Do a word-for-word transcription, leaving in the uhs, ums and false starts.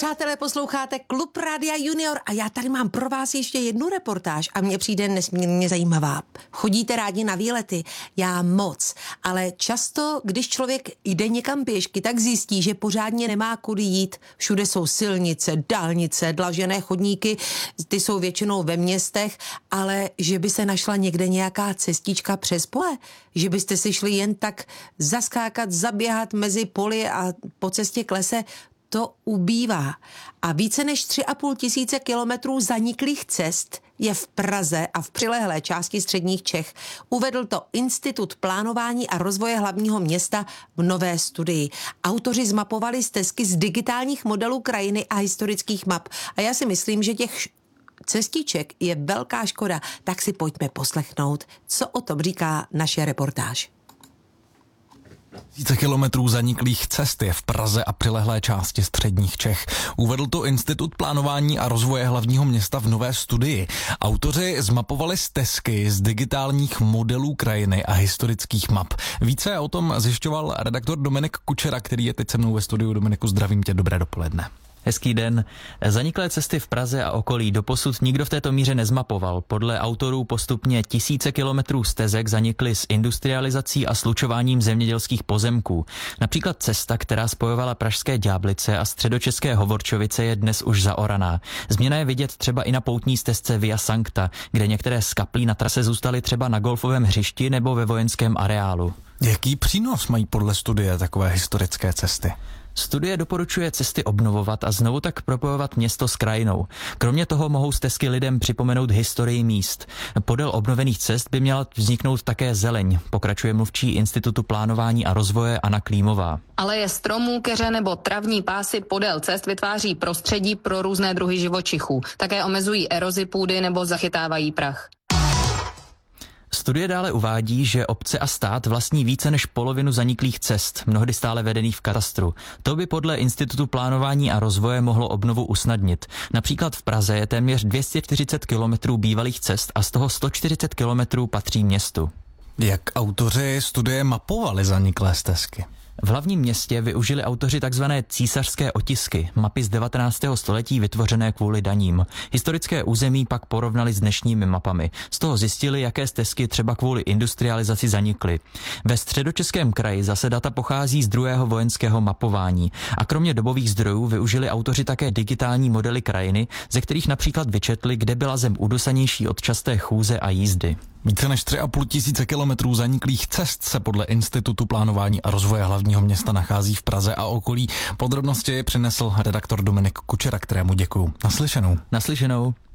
Přátelé, posloucháte Klub Rádia Junior a já tady mám pro vás ještě jednu reportáž a mně přijde nesmírně zajímavá. Chodíte rádi na výlety? Já moc, ale často, když člověk jde někam pěšky, tak zjistí, že pořádně nemá kudy jít. Všude jsou silnice, dálnice, dlažené chodníky, ty jsou většinou ve městech, ale že by se našla někde nějaká cestička přes pole, že byste si šli jen tak zaskákat, zaběhat mezi poli a po cestě k lese, to ubývá. A více než tři a půl tisíce kilometrů zaniklých cest je v Praze a v přilehlé části středních Čech. Uvedl to Institut plánování a rozvoje hlavního města v nové studii. Autoři zmapovali stezky z digitálních modelů krajiny a historických map. A já si myslím, že těch cestiček je velká škoda, tak si pojďme poslechnout, co o tom říká naše reportáž. Tisíce kilometrů zaniklých cest je v Praze a přilehlé části středních Čech. Uvedl to Institut plánování a rozvoje hlavního města v nové studii. Autoři zmapovali stezky z digitálních modelů krajiny a historických map. Více o tom zjišťoval redaktor Dominik Kučera, který je teď se mnou ve studiu. Dominiku, zdravím tě, dobré dopoledne. Hezký den. Zaniklé cesty v Praze a okolí doposud nikdo v této míře nezmapoval. Podle autorů postupně tisíce kilometrů stezek zanikly s industrializací a slučováním zemědělských pozemků. Například cesta, která spojovala pražské Ďáblice a středočeské Hovorčovice, je dnes už zaoraná. Změna je vidět třeba i na poutní stezce Via Sancta, kde některé z kaplí na trase zůstaly třeba na golfovém hřišti nebo ve vojenském areálu. Jaký přínos mají podle studie takové historické cesty? Studie doporučuje cesty obnovovat a znovu tak propojovat město s krajinou. Kromě toho mohou stezky lidem připomenout historii míst. Podél obnovených cest by měla vzniknout také zeleň, pokračuje mluvčí Institutu plánování a rozvoje Anna Klímová. Aleje stromů, keře nebo travní pásy podél cest vytváří prostředí pro různé druhy živočichů. Také omezují erozi půdy nebo zachytávají prach. Studie dále uvádí, že obce a stát vlastní více než polovinu zaniklých cest, mnohdy stále vedených v katastru. To by podle Institutu plánování a rozvoje mohlo obnovu usnadnit. Například v Praze je téměř dvě stě čtyřicet kilometrů bývalých cest a z toho sto čtyřicet kilometrů patří městu. Jak autoři studie mapovali zaniklé stezky? V hlavním městě využili autoři takzvané císařské otisky, mapy z devatenáctého století vytvořené kvůli daním. Historické území pak porovnali s dnešními mapami. Z toho zjistili, jaké stezky třeba kvůli industrializaci zanikly. Ve Středočeském kraji zase data pochází z druhého vojenského mapování. A kromě dobových zdrojů využili autoři také digitální modely krajiny, ze kterých například vyčetli, kde byla zem udusanější od časté chůze a jízdy. Více než tři a půl tisíce kilometrů zaniklých cest se podle Institutu plánování a rozvoje hlavního města nachází v Praze a okolí. Podrobnosti přinesl redaktor Dominik Kučera, kterému děkuju. Naslyšenou. Naslyšenou.